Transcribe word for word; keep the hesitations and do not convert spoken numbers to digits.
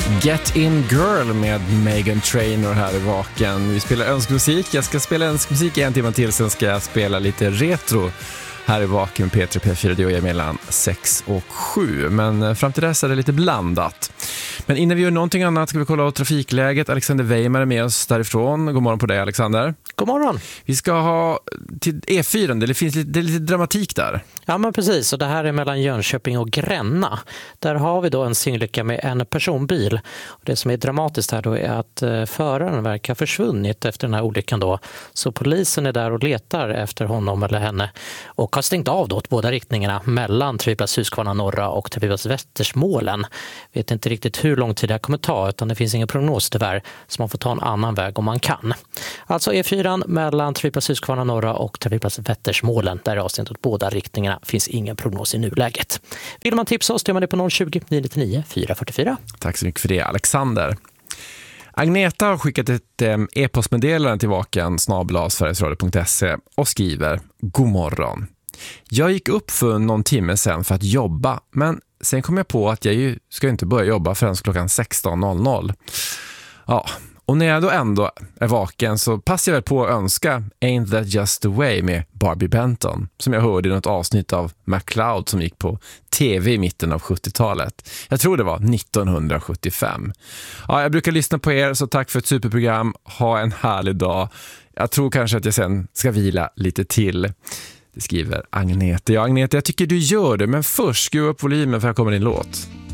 Get In Girl med Meghan Trainor här i Vaken. Vi spelar önskmusik. Jag ska spela önskmusik i en timme till, sen ska jag spela lite retro här i Vaken med P tre P fyra. Det är mellan sex och sju. Men fram till dess är det lite blandat. Men innan vi gör någonting annat ska vi kolla på trafikläget. Alexander Weimar är med oss därifrån. God morgon på dig, Alexander. God morgon. Vi ska ha till E fyra. Det finns lite, det är lite dramatik där. Ja, men precis. Och det här är mellan Jönköping och Gränna. Där har vi då en singelolycka med en personbil. Och det som är dramatiskt här då är att eh, föraren verkar ha försvunnit efter den här olyckan då. Så polisen är där och letar efter honom eller henne. Och har stängt av då åt båda riktningarna mellan trafikplats Huskvarna norra och trafikplats Västersmålen. Vet inte riktigt hur lång tid det kommer ta, utan det finns ingen prognos tyvärr, så man får ta en annan väg om man kan. Alltså E fyra mellan trafikplats Huskvarna norra och trafikplats Västersmålen, där är avståndet åt båda riktningarna, finns ingen prognos i nuläget. Vill man tipsa oss, gör man det på noll tjugo, nio nittionio, fyra fyra fyra. Tack så mycket för det, Alexander. Agneta har skickat ett eh, e-postmeddelande till vaken snabel-a sverigesradio punkt se och skriver: God morgon. Jag gick upp för någon timme sedan för att jobba, men sen kom jag på att jag ju ska inte börja jobba förrän klockan sexton noll noll. Ja, och när jag då ändå är vaken så passar jag väl på att önska Ain't That Just The Way med Barbie Benton, som jag hörde i något avsnitt av McCloud som gick på tv i mitten av sjuttiotalet. Jag tror det var nittonhundrasjuttiofem. Ja, jag brukar lyssna på er, så tack för ett superprogram. Ha en härlig dag. Jag tror kanske att jag sen ska vila lite till. Det skriver Agnete. Ja, Agnete, jag tycker du gör det, men först skruva upp volymen för här kommer din låt.